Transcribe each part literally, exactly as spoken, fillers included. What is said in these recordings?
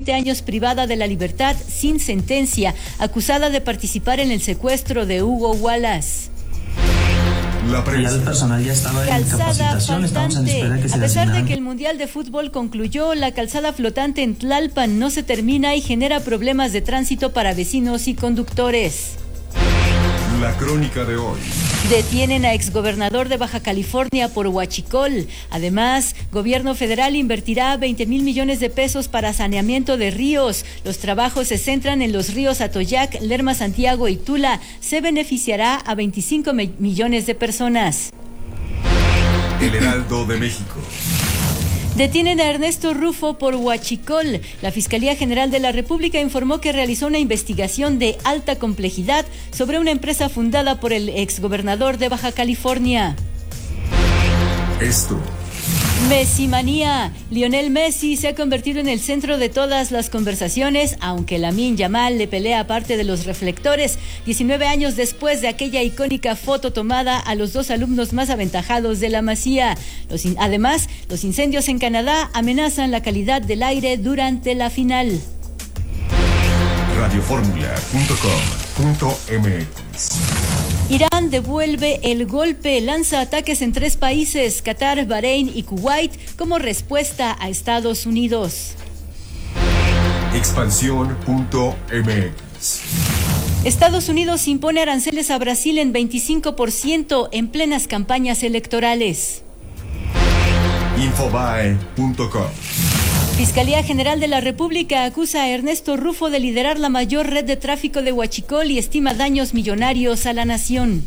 veinte años privada de la libertad sin sentencia, acusada de participar en el secuestro de Hugo Wallace. La prensa. El personal ya estaba en capacitación, estamos en espera de que se A pesar asignaran. de que el Mundial de Fútbol concluyó, la calzada flotante en Tlalpan no se termina y genera problemas de tránsito para vecinos y conductores. La crónica de hoy. Detienen a exgobernador de Baja California por huachicol. Además, gobierno federal invertirá veinte mil millones de pesos para saneamiento de ríos. Los trabajos se centran en los ríos Atoyac, Lerma, Santiago y Tula. Se beneficiará a veinticinco millones de personas. El Heraldo de México. Detienen a Ernesto Rufo por huachicol. La Fiscalía General de la República informó que realizó una investigación de alta complejidad sobre una empresa fundada por el exgobernador de Baja California. Esto. Messi manía. Lionel Messi se ha convertido en el centro de todas las conversaciones, aunque Lamine Yamal le pelea aparte de los reflectores, diecinueve años después de aquella icónica foto tomada a los dos alumnos más aventajados de la Masía. Los in- además, los incendios en Canadá amenazan la calidad del aire durante la final. Radioformula punto com punto m x. Irán devuelve el golpe, lanza ataques en tres países, Qatar, Bahrein y Kuwait, como respuesta a Estados Unidos. Expansión punto m x. Estados Unidos impone aranceles a Brasil en veinticinco por ciento en plenas campañas electorales. Infobae punto com. Fiscalía General de la República acusa a Ernesto Rufo de liderar la mayor red de tráfico de huachicol y estima daños millonarios a la nación.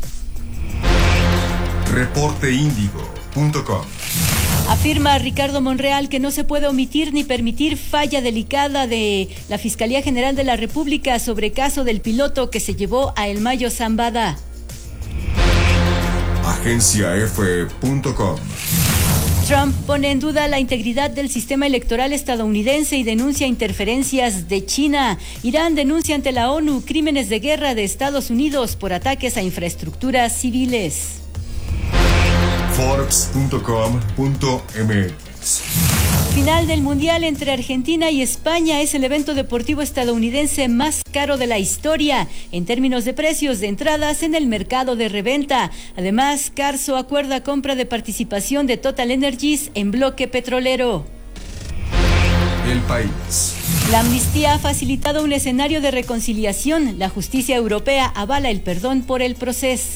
Reporte Índigo punto com. Afirma Ricardo Monreal que no se puede omitir ni permitir falla delicada de la Fiscalía General de la República sobre caso del piloto que se llevó a El Mayo Zambada. Agencia F punto com. Trump pone en duda la integridad del sistema electoral estadounidense y denuncia interferencias de China. Irán denuncia ante la ONU crímenes de guerra de Estados Unidos por ataques a infraestructuras civiles. Forbes punto com punto m x. Final del Mundial entre Argentina y España es el evento deportivo estadounidense más caro de la historia en términos de precios de entradas en el mercado de reventa. Además, Carso acuerda compra de participación de Total Energies en bloque petrolero. El País. La amnistía ha facilitado un escenario de reconciliación. La justicia europea avala el perdón por el proceso.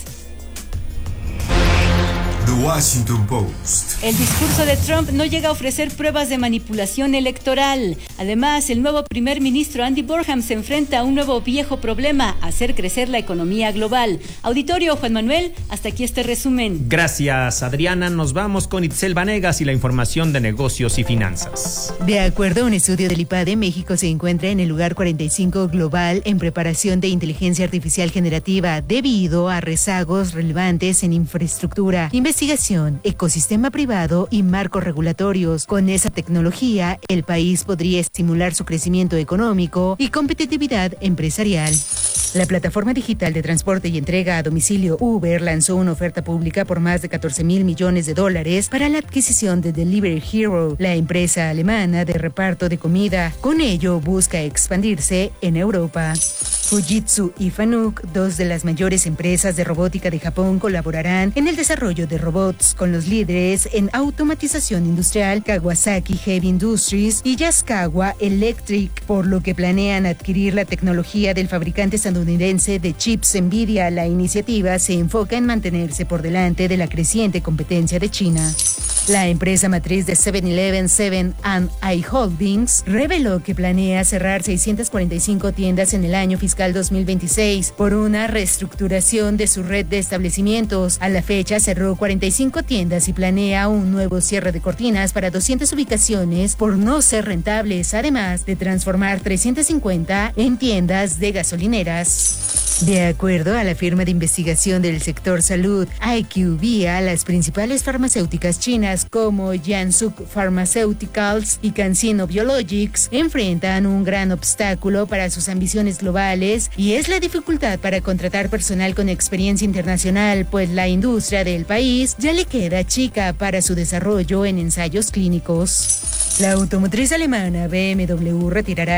The Washington Post. El discurso de Trump no llega a ofrecer pruebas de manipulación electoral. Además, el nuevo primer ministro Andy Burnham se enfrenta a un nuevo viejo problema: hacer crecer la economía global. Auditorio, Juan Manuel, hasta aquí este resumen. Gracias, Adriana. Nos vamos con Itzel Vanegas y la información de negocios y finanzas. De acuerdo a un estudio del IPADE, México se encuentra en el lugar cuarenta y cinco global en preparación de inteligencia artificial generativa debido a rezagos relevantes en infraestructura, investigación, ecosistema privado y marcos regulatorios. Con esa tecnología, el país podría estimular su crecimiento económico y competitividad empresarial. La plataforma digital de transporte y entrega a domicilio Uber lanzó una oferta pública por más de catorce mil millones de dólares para la adquisición de Delivery Hero, la empresa alemana de reparto de comida. Con ello busca expandirse en Europa. Fujitsu y Fanuc, dos de las mayores empresas de robótica de Japón, colaborarán en el desarrollo de robots con los líderes en automatización industrial Kawasaki Heavy Industries y Yaskawa Electric, por lo que planean adquirir la tecnología del fabricante estadounidense de chips Nvidia. La iniciativa se enfoca en mantenerse por delante de la creciente competencia de China. La empresa matriz de seven eleven, seven and I Holdings reveló que planea cerrar seiscientas cuarenta y cinco tiendas en el año fiscal dos mil veintiséis por una reestructuración de su red de establecimientos. A la fecha cerró cuarenta y cinco tiendas y planea un nuevo cierre de cortinas para doscientas ubicaciones por no ser rentables, además de transformar trescientas cincuenta en tiendas de gasolineras. De acuerdo a la firma de investigación del sector salud IQVIA, las principales farmacéuticas chinas como Jiangsu Pharmaceuticals y CanSino Biologics enfrentan un gran obstáculo para sus ambiciones globales, y es la dificultad para contratar personal con experiencia internacional, pues la industria del país ya le queda chica para su desarrollo en ensayos clínicos. La automotriz alemana B M W retirará